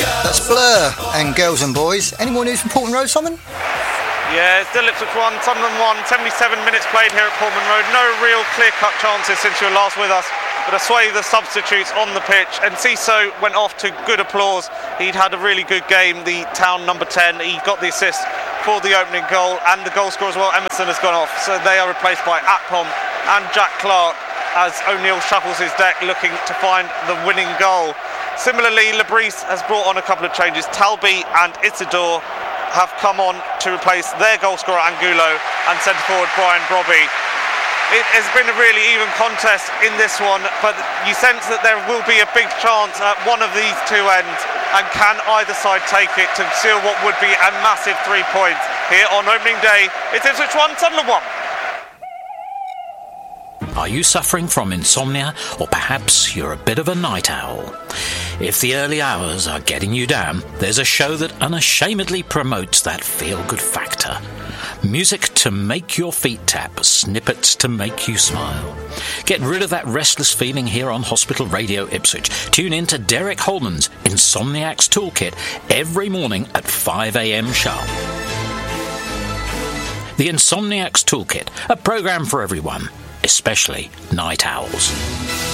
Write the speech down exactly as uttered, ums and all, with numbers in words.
That's Blur and Girls and Boys. Any more news from Portman Road, Simon? Yeah, still Ipswich one, Sunderland one, seventy-seven minutes played here at Portman Road. No real clear-cut chances since you were last with us, but a swathe of substitutes on the pitch, and Ciso went off to good applause. He'd had a really good game, the town number ten. He got the assist for the opening goal, and the goal scorer as well, Emerson, has gone off. So they are replaced by Akpom and Jack Clark as O'Neill shuffles his deck looking to find the winning goal. Similarly, Lebris has brought on a couple of changes. Talby and Isidore have come on to replace their goal scorer Angulo and centre forward Brian Brobby. It has been a really even contest in this one, but you sense that there will be a big chance at one of these two ends, and can either side take it to seal what would be a massive three points here on opening day. It's Ipswich one, Sunderland one. Are you suffering from insomnia, or perhaps you're a bit of a night owl? If the early hours are getting you down, there's a show that unashamedly promotes that feel-good factor. Music to make your feet tap, snippets to make you smile. Get rid of that restless feeling here on Hospital Radio Ipswich. Tune in to Derek Holman's Insomniac's Toolkit every morning at five a.m. sharp. The Insomniac's Toolkit, a programme for everyone, especially night owls.